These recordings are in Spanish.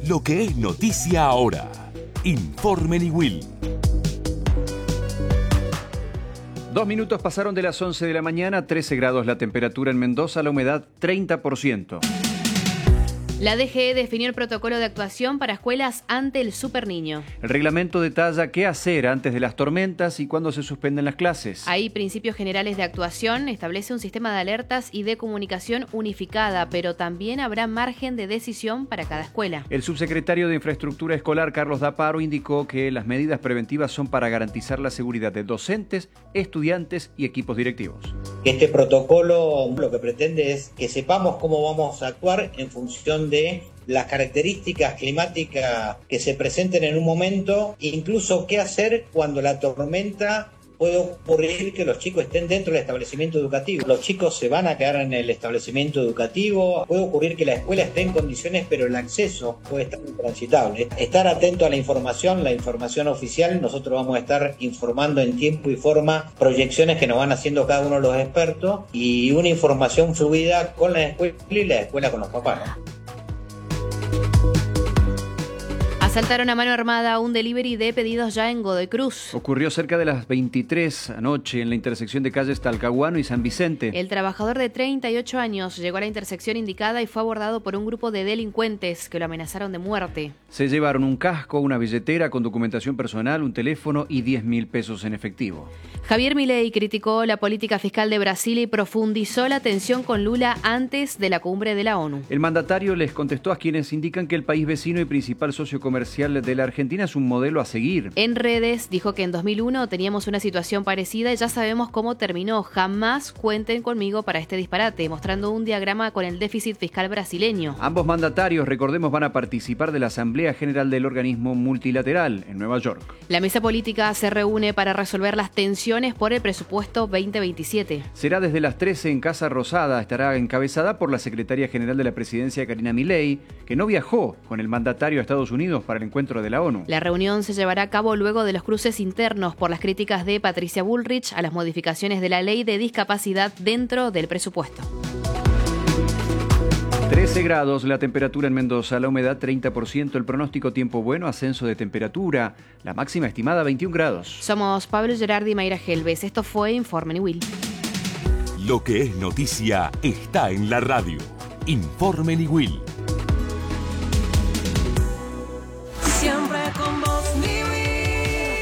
Lo que es noticia ahora. Informe Niwil. 2 minutos pasaron de las 11 de la mañana, 13 grados la temperatura en Mendoza, la humedad 30%. La DGE definió el protocolo de actuación para escuelas ante el Superniño. El reglamento detalla qué hacer antes de las tormentas y cuándo se suspenden las clases. Hay principios generales de actuación, establece un sistema de alertas y de comunicación unificada, pero también habrá margen de decisión para cada escuela. El subsecretario de Infraestructura Escolar, Carlos Daparo, indicó que las medidas preventivas son para garantizar la seguridad de docentes, estudiantes y equipos directivos. Este protocolo lo que pretende es que sepamos cómo vamos a actuar en función de las características climáticas que se presenten en un momento, incluso qué hacer cuando la tormenta puede ocurrir que los chicos estén dentro del establecimiento educativo. Los chicos se van a quedar en el establecimiento educativo, puede ocurrir que la escuela esté en condiciones, pero el acceso puede estar intransitable. Estar atento a la información oficial, nosotros vamos a estar informando en tiempo y forma proyecciones que nos van haciendo cada uno de los expertos y una información fluida con la escuela y la escuela con los papás, ¿no? Asaltaron a mano armada un delivery de pedidos ya en Godoy Cruz. Ocurrió cerca de las 23 anoche en la intersección de calles Talcahuano y San Vicente. El trabajador de 38 años llegó a la intersección indicada y fue abordado por un grupo de delincuentes que lo amenazaron de muerte. Se llevaron un casco, una billetera con documentación personal, un teléfono y 10.000 pesos en efectivo. Javier Milei criticó la política fiscal de Brasil y profundizó la tensión con Lula antes de la cumbre de la ONU. El mandatario les contestó a quienes indican que el país vecino y principal socio comercial de la Argentina es un modelo a seguir. En redes dijo que en 2001 teníamos una situación parecida y ya sabemos cómo terminó. Jamás cuenten conmigo para este disparate, mostrando un diagrama con el déficit fiscal brasileño. Ambos mandatarios, recordemos, van a participar de la Asamblea General del Organismo Multilateral en Nueva York. La mesa política se reúne para resolver las tensiones por el presupuesto 2027. Será desde las 13 en Casa Rosada. Estará encabezada por la secretaria general de la presidencia, Karina Milei, que no viajó con el mandatario a Estados Unidos para el encuentro de la ONU. La reunión se llevará a cabo luego de los cruces internos por las críticas de Patricia Bullrich a las modificaciones de la ley de discapacidad dentro del presupuesto. 13 grados la temperatura en Mendoza, la humedad 30%, el pronóstico tiempo bueno, ascenso de temperatura, la máxima estimada 21 grados. Somos Pablo Gerardi y Mayra Gelbes. Esto fue Informe Niwil. Lo que es noticia está en la radio. Informe Niwil. Siempre con vos, Niwil.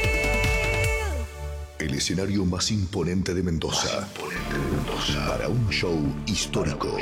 El escenario más imponente de Mendoza. Para un show histórico.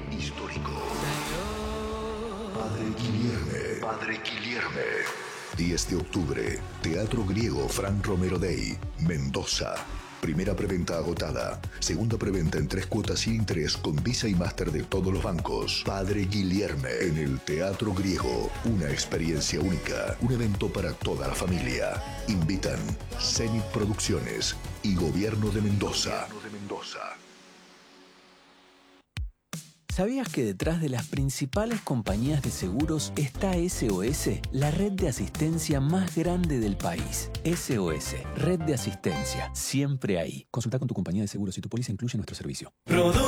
Padre Guilherme. 10 de octubre, Teatro Griego Fran Romero Day, Mendoza. Primera preventa agotada. Segunda preventa en 3 cuotas sin interés con Visa y Master de todos los bancos. Padre Guilherme en el Teatro Griego. Una experiencia única. Un evento para toda la familia. Invitan Zenit Producciones y Gobierno de Mendoza. ¿Sabías que detrás de las principales compañías de seguros está SOS, la red de asistencia más grande del país? SOS, red de asistencia, siempre ahí. Consulta con tu compañía de seguros si tu póliza incluye nuestro servicio.